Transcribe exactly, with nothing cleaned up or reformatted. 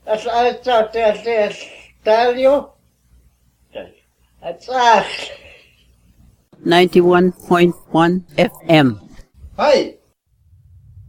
as I thought to tell you, it's us. ninety-one point one F M. Hi,